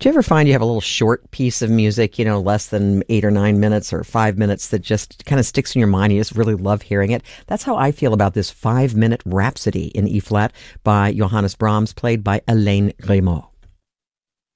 Do you ever find you have a little short piece of music, less than 8 or 9 minutes or 5 minutes that just kind of sticks in your mind? You just really love hearing it. That's how I feel about this 5-minute Rhapsody in E-flat by Johannes Brahms, played by Alain Grimaud.